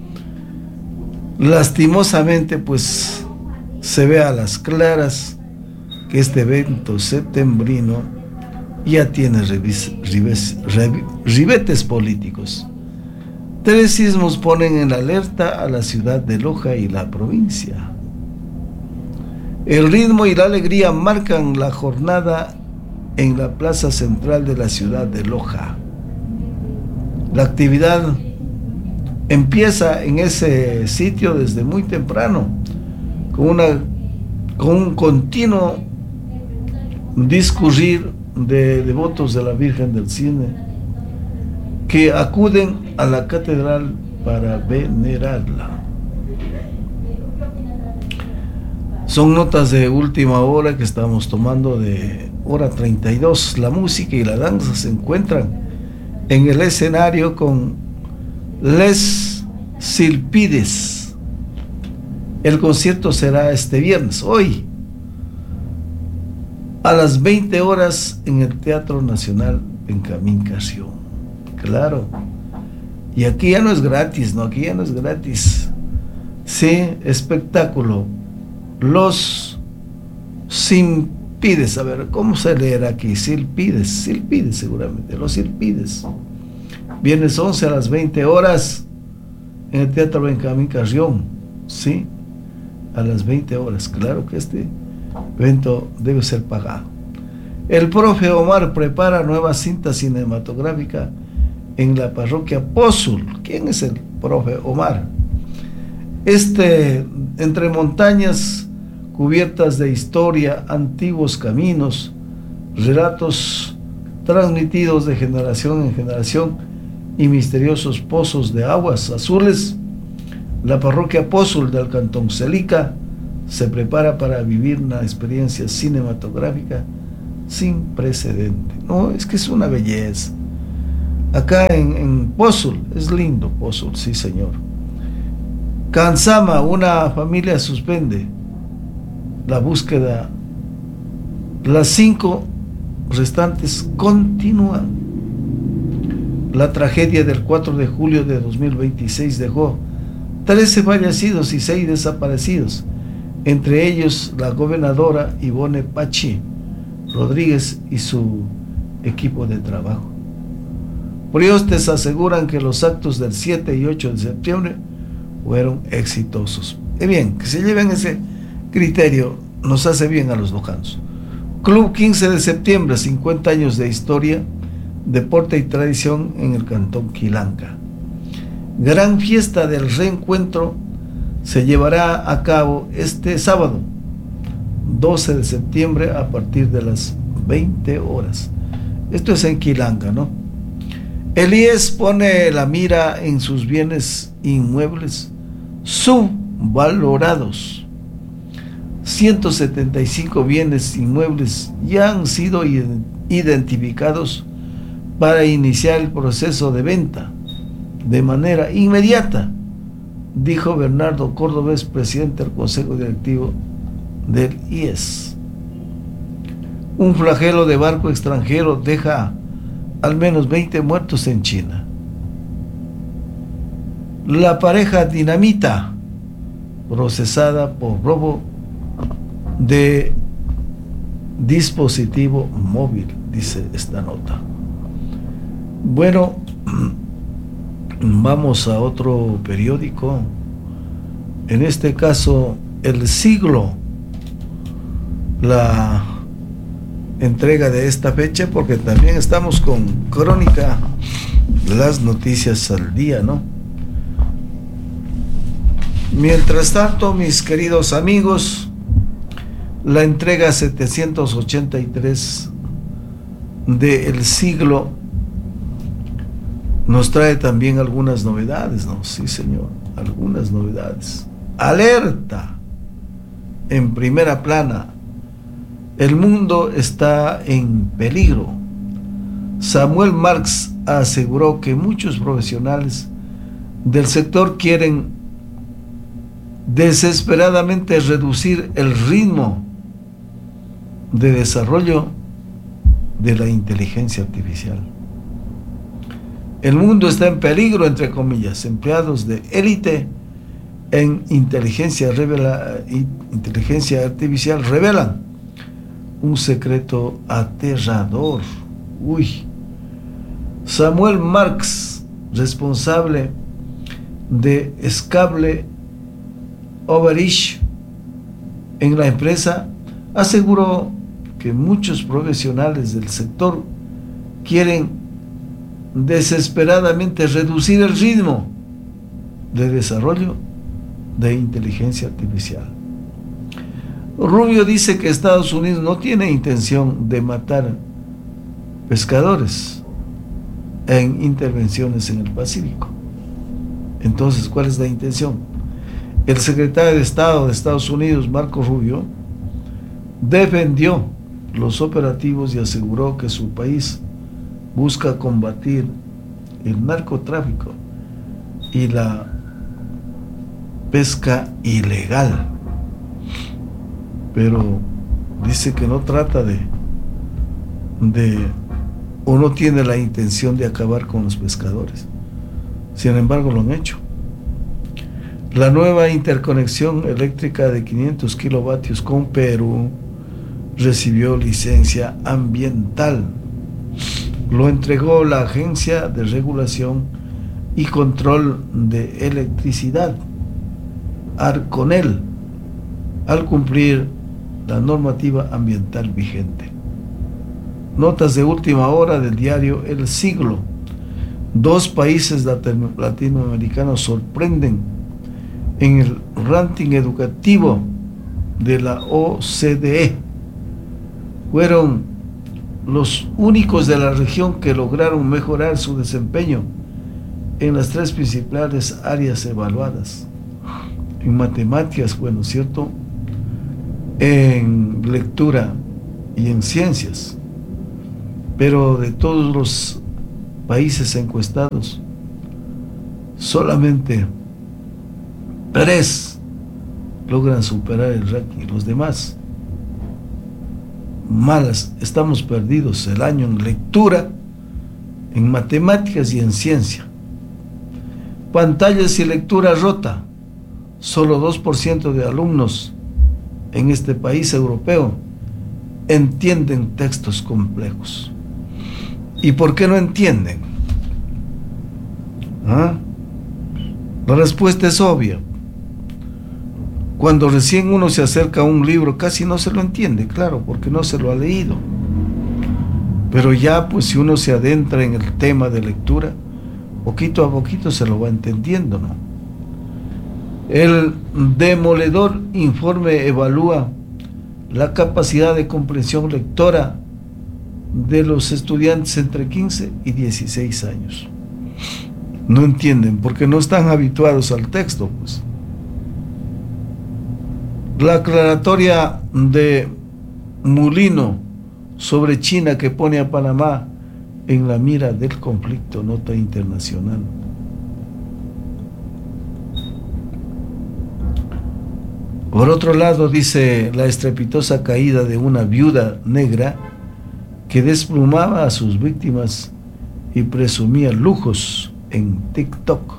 Lastimosamente pues se ve a las claras que este evento septembrino ya tiene rives, rives, ribetes políticos. Tres sismos ponen en alerta a la ciudad de Loja y la provincia. El ritmo y la alegría marcan la jornada en la plaza central de la ciudad de Loja. La actividad empieza en ese sitio desde muy temprano, con, una, con un continuo discurrir de devotos de la Virgen del Cine que acuden a la catedral para venerarla. Son notas de última hora que estamos tomando de Hora treinta y dos. La música y la danza se encuentran en el escenario con Les Silpides. El concierto será este viernes, hoy, a las veinte horas en el Teatro Nacional Benjamín Carrión. Claro, y aquí ya no es gratis, ¿no? Aquí ya no es gratis. Sí, espectáculo. Los Silpides, a ver, ¿cómo se leerá aquí? Silpides, Silpides seguramente, los Silpides. Viernes once a las veinte horas en el Teatro Benjamín Carrión, sí, a las veinte horas. Claro que este evento debe ser pagado. El profe Omar prepara nueva cinta cinematográfica en la parroquia Pozul. ¿Quién es el profe Omar. Este, entre montañas cubiertas de historia, antiguos caminos, relatos transmitidos de generación en generación y misteriosos pozos de aguas azules, la parroquia Apóstol del Cantón Celica se prepara para vivir una experiencia cinematográfica sin precedente. No, es que es una belleza. Acá en, en Pozul, es lindo Pozul, sí señor. Kansama, una familia suspende la búsqueda. Las cinco restantes continúan. La tragedia del cuatro de julio de dos mil veintiséis dejó trece fallecidos y seis desaparecidos, entre ellos la gobernadora Ivonne Pachi Rodríguez y su equipo de trabajo. Priostes aseguran que los actos del siete y ocho de septiembre fueron exitosos. Y bien, que se lleven ese criterio nos hace bien a los lojanos. Club quince de septiembre, cincuenta años de historia, deporte y tradición en el Cantón Quilanga. Gran fiesta del reencuentro se llevará a cabo este sábado, doce de septiembre, a partir de las veinte horas. Esto es en Quilanga, ¿no? El I E S pone la mira en sus bienes inmuebles subvalorados. ciento setenta y cinco bienes inmuebles ya han sido identificados para iniciar el proceso de venta de manera inmediata, dijo Bernardo Córdobés, presidente del Consejo Directivo del I E S. Un flagelo de barco extranjero deja al menos veinte muertos en China. La pareja dinamita, procesada por robo de dispositivo móvil, dice esta nota. Bueno, vamos a otro periódico, en este caso El Siglo, la entrega de esta fecha, porque también estamos con Crónica, las noticias al día, ¿no? Mientras tanto, mis queridos amigos, la entrega setecientos ochenta y tres de El Siglo nos trae también algunas novedades, ¿no? Sí, señor, algunas novedades. Alerta en primera plana: el mundo está en peligro. Samuel Marx aseguró que muchos profesionales del sector quieren desesperadamente reducir el ritmo de desarrollo de la inteligencia artificial. El mundo está en peligro, entre comillas. Empleados de élite en inteligencia, revela, inteligencia artificial revelan un secreto aterrador. Uy. Samuel Marx, responsable de Scable Overich en la empresa, aseguró que muchos profesionales del sector quieren desesperadamente reducir el ritmo de desarrollo de inteligencia artificial. Rubio dice que Estados Unidos no tiene intención de matar pescadores en intervenciones en el Pacífico. Entonces, ¿cuál es la intención? El secretario de Estado de Estados Unidos, Marco Rubio, defendió los operativos y aseguró que su país busca combatir el narcotráfico y la pesca ilegal. Pero dice que no trata de, de o no tiene la intención de acabar con los pescadores. Sin embargo, lo han hecho. La nueva interconexión eléctrica de quinientos kilovatios con Perú recibió licencia ambiental. Lo entregó la Agencia de Regulación y Control de Electricidad, Arconel, al cumplir la normativa ambiental vigente. Notas de última hora del diario El Siglo. Dos países latinoamericanos sorprenden en el ranking educativo de la O C D E. Fueron los únicos de la región que lograron mejorar su desempeño en las tres principales áreas evaluadas. En matemáticas, bueno, ¿cierto? En lectura y en ciencias. Pero de todos los países encuestados, solamente tres logran superar el ranking. Los demás, malas. Estamos perdidos el año en lectura, en matemáticas y en ciencia. Pantallas y lectura rota. Solo dos por ciento de alumnos en este país europeo entienden textos complejos. ¿Y por qué no entienden? ¿Ah? La respuesta es obvia. Cuando recién uno se acerca a un libro, casi no se lo entiende, claro, porque no se lo ha leído. Pero ya, pues, si uno se adentra en el tema de lectura, poquito a poquito se lo va entendiendo, ¿no? El demoledor informe evalúa la capacidad de comprensión lectora de los estudiantes entre quince y dieciséis años. No entienden porque no están habituados al texto, pues. La aclaratoria de Mulino sobre China que pone a Panamá en la mira del conflicto, nota internacional. Por otro lado, dice la estrepitosa caída de una viuda negra que desplumaba a sus víctimas y presumía lujos en TikTok.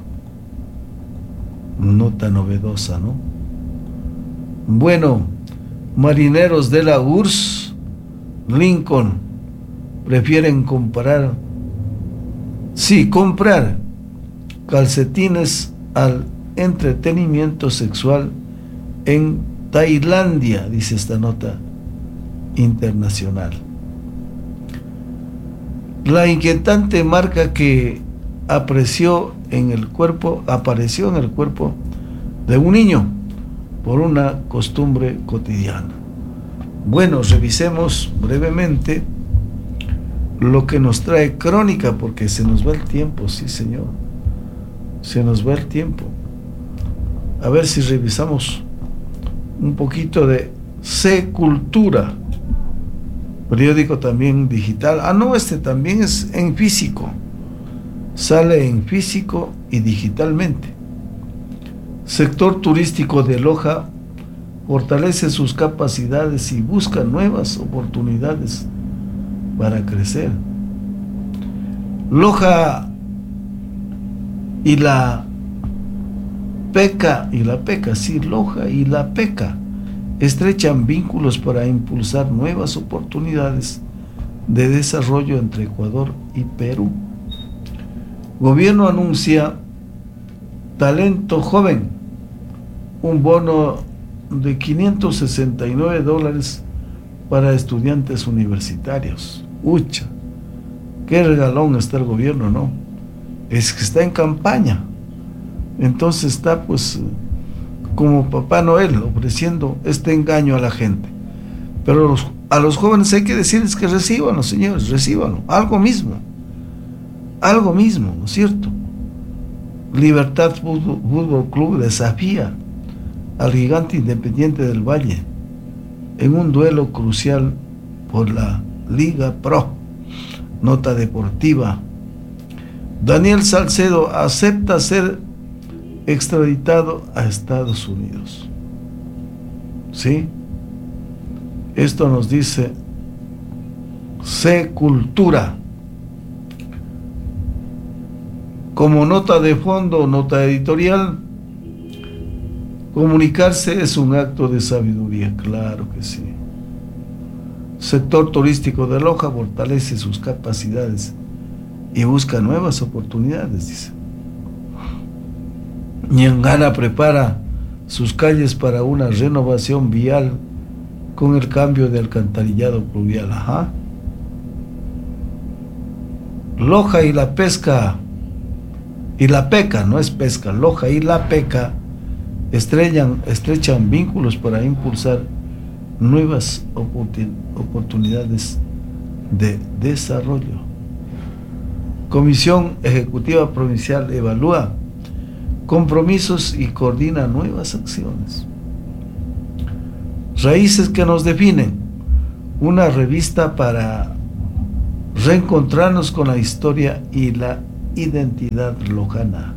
Nota novedosa, ¿no? Bueno, marineros de la U R S S Lincoln prefieren comprar, sí, comprar calcetines al entretenimiento sexual en Tailandia, dice esta nota internacional. La inquietante marca que apreció en el cuerpo, apareció en el cuerpo de un niño por una costumbre cotidiana. Bueno, revisemos brevemente lo que nos trae Crónica, porque se nos va el tiempo, sí señor, se nos va el tiempo. A ver si revisamos un poquito de C Cultura, periódico también digital. Ah, no, este también es en físico, sale en físico y digitalmente. Sector turístico de Loja fortalece sus capacidades y busca nuevas oportunidades para crecer. Loja y la PECA, y la PECA, sí, Loja y la PECA estrechan vínculos para impulsar nuevas oportunidades de desarrollo entre Ecuador y Perú. Gobierno anuncia talento joven, un bono de quinientos sesenta y nueve dólares para estudiantes universitarios. Ucha, qué regalón está el gobierno, ¿no? Es que está en campaña, entonces está pues como Papá Noel ofreciendo este engaño a la gente. Pero los, a los jóvenes hay que decirles que recíbanlo, señores, recíbanlo, algo mismo, algo mismo, ¿no es cierto? Libertad Fútbol, Fútbol Club desafía al Gigante Independiente del Valle en un duelo crucial por la Liga Pro. Nota deportiva. Daniel Salcedo acepta ser extraditado a Estados Unidos. ¿Sí? Esto nos dice C Cultura. Como nota de fondo, nota editorial, comunicarse es un acto de sabiduría, claro que sí. Sector turístico de Loja fortalece sus capacidades y busca nuevas oportunidades, dice. Ñangana prepara sus calles para una renovación vial con el cambio de alcantarillado pluvial. Ajá. Loja y la pesca y la PECA, no es pesca, Loja y la PECA estrellan, estrechan vínculos para impulsar nuevas oportunidades de desarrollo. Comisión Ejecutiva Provincial evalúa compromisos y coordina nuevas acciones. Raíces que nos definen, una revista para reencontrarnos con la historia y la identidad lojana.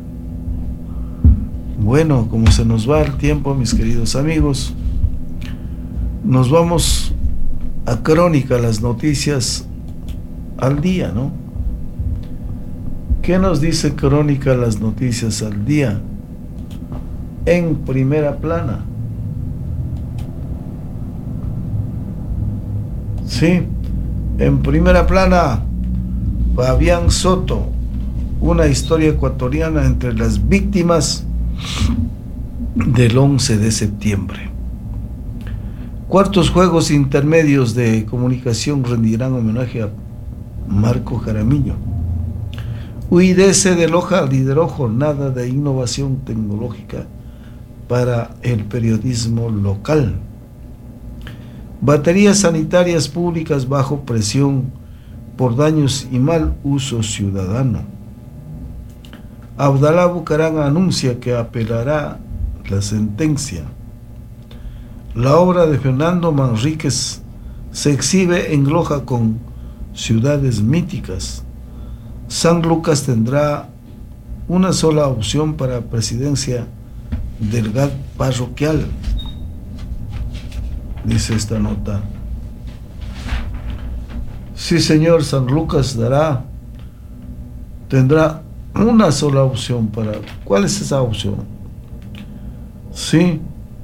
Bueno, como se nos va el tiempo, mis queridos amigos, nos vamos a Crónica, las noticias al día, ¿no? ¿Qué nos dice Crónica, las noticias al día? En primera plana. Sí, en primera plana, Fabián Soto, una historia ecuatoriana entre las víctimas del once de septiembre. Cuartos Juegos Intermedios de Comunicación rendirán homenaje a Marco Jaramillo. U I D C de Loja lideró jornada de innovación tecnológica para el periodismo local. Baterías sanitarias públicas bajo presión por daños y mal uso ciudadano. Abdalá Bucarán anuncia que apelará la sentencia. La obra de Fernando Manríquez se exhibe en Loja con ciudades míticas. San Lucas tendrá una sola opción para presidencia del G A D parroquial, dice esta nota. Sí, señor, San Lucas dará, tendrá una sola opción para... ¿Cuál es esa opción? Sí.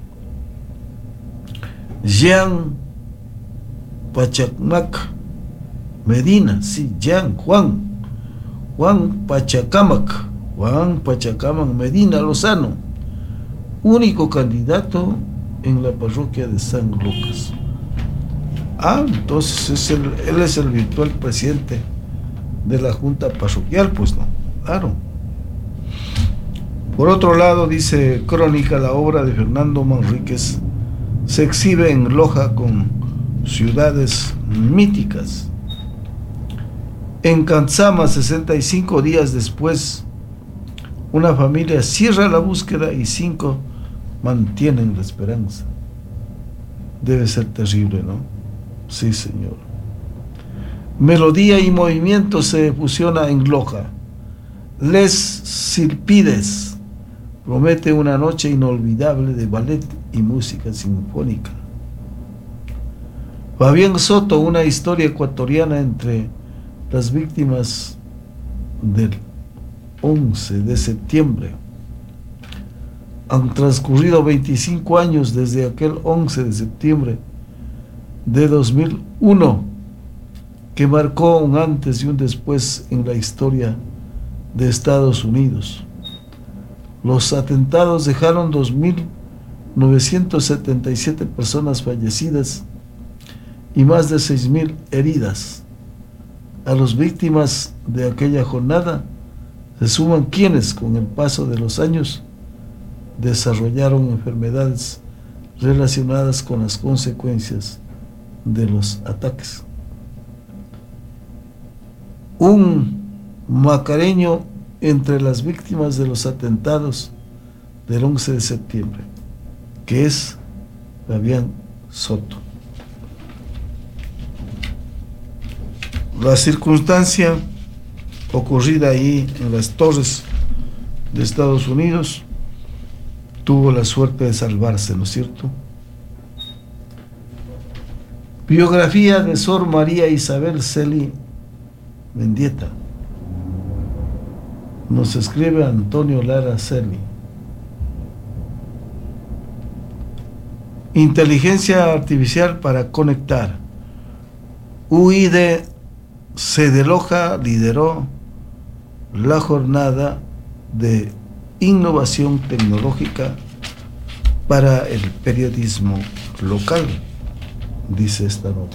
Jean Pachacamac Medina, sí, Jean, Juan, Juan Pachacamac, Juan Pachacamac Medina Lozano, único candidato en la parroquia de San Lucas. Ah, entonces es el, él es el virtual presidente de la Junta Parroquial, pues no, claro. Por otro lado, dice Crónica, la obra de Fernando Manríquez se exhibe en Loja con ciudades míticas. En Cantzama, sesenta y cinco días después, una familia cierra la búsqueda y cinco mantienen la esperanza. Debe ser terrible, ¿no? Sí, señor. Melodía y movimiento se fusiona en Loja. Les Silpides promete una noche inolvidable de ballet y música sinfónica. Fabián Soto, una historia ecuatoriana entre las víctimas del once de septiembre. Han transcurrido veinticinco años desde aquel once de septiembre de dos mil uno, que marcó un antes y un después en la historia de Estados Unidos. Los atentados dejaron dos mil novecientas setenta y siete personas fallecidas y más de seis mil heridas. A las víctimas de aquella jornada se suman quienes, con el paso de los años, desarrollaron enfermedades relacionadas con las consecuencias de los ataques. Un macareño entre las víctimas de los atentados del once de septiembre, que es Fabián Soto. La circunstancia ocurrida ahí en las torres de Estados Unidos tuvo la suerte de salvarse, ¿no es cierto? Biografía de Sor María Isabel Celi Mendieta. Nos escribe Antonio Lara Celi. Inteligencia artificial para conectar. U I D C de Loja lideró la jornada de innovación tecnológica para el periodismo local, dice esta nota.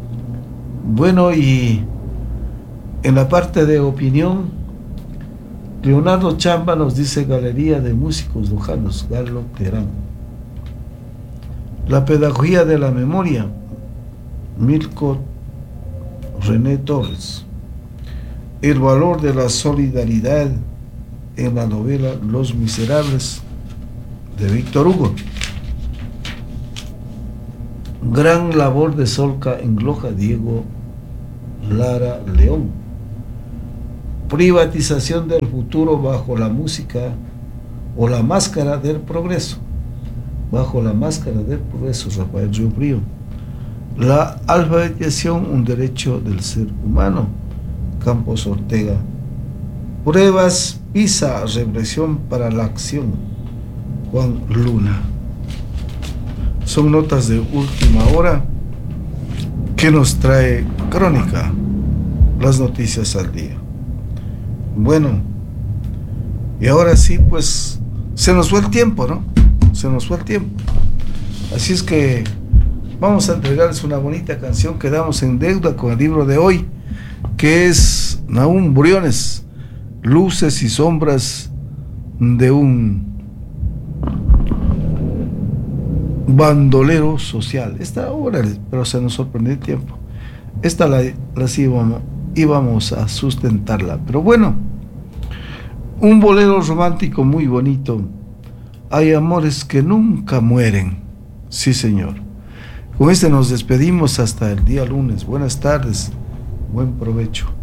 Bueno, y en la parte de opinión, Leonardo Chamba nos dice Galería de Músicos Lojanos, Galo Terán. La pedagogía de la memoria, Milko René Torres. El valor de la solidaridad en la novela Los Miserables, de Víctor Hugo. Gran labor de Solca en Loja, Diego Lara León. Privatización del futuro bajo la música o la máscara del progreso. Bajo la máscara del progreso, Rafael Río Frío. La alfabetización, un derecho del ser humano, Campos Ortega. Pruebas PISA, represión para la acción, Juan Luna. Son notas de última hora que nos trae Crónica, las noticias al día. Bueno, y ahora sí, pues se nos fue el tiempo, ¿no? Se nos fue el tiempo. Así es que vamos a entregarles una bonita canción. Quedamos en deuda con el libro de hoy, que es Nahum Briones, Luces y Sombras de un bandolero social. Esta obra, pero se nos sorprendió el tiempo. Esta la, la sí íbamos, íbamos a sustentarla. Pero bueno, un bolero romántico muy bonito. Hay amores que nunca mueren. Sí, señor. Con este nos despedimos hasta el día lunes. Buenas tardes. Buen provecho.